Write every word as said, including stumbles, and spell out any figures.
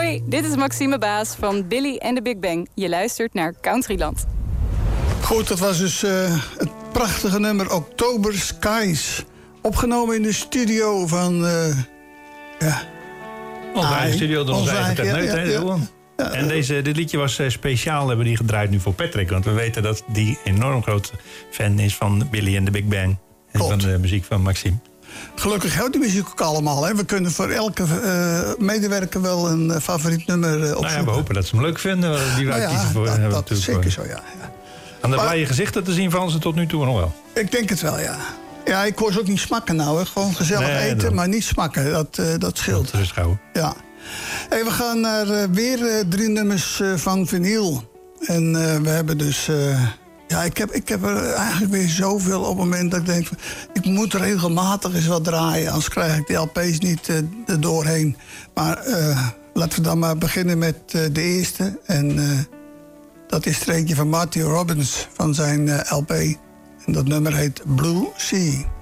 Hoi, dit is Maxime Baas van Billy and the Big Bang. Je luistert naar Countryland. Goed, dat was dus uh, het prachtige nummer October Skies. Opgenomen in de studio van... Uh, ja, onze eigen studio door onze eigen techneut, ja, hè, ja, Johan? Ja. En deze, dit liedje was uh, speciaal, hebben we die gedraaid nu voor Patrick. Want we weten dat die enorm groot fan is van Billy and the Big Bang. En Klopt. van de muziek van Maxime. Gelukkig houdt die muziek ook allemaal. Hè. We kunnen voor elke uh, medewerker wel een uh, favoriet nummer uh, opzoeken. Nou ja, we hopen dat ze hem leuk vinden. Die wij nou ja, kiezen voor, dat, hebben dat is zeker zo, ja. ja. Aan de maar, blije gezichten te zien van ze tot nu toe nog wel. Ik denk het wel, ja. Ja, ik hoor ze ook niet smakken nou. Hè. Gewoon gezellig nee, eten, dan... maar niet smakken. Dat, uh, dat scheelt. Rustig houden. Ja. Hey, we gaan naar uh, weer uh, drie nummers uh, van vinyl. En uh, we hebben dus... Uh, ja, ik heb, ik heb er eigenlijk weer zoveel op het moment dat ik denk... ik moet regelmatig eens wat draaien. Anders krijg ik de L P's niet uh, er doorheen. Maar uh, laten we dan maar beginnen met uh, de eerste. En uh, dat is er eentje van Marty Robbins van zijn uh, L P. En dat nummer heet Blue Sea.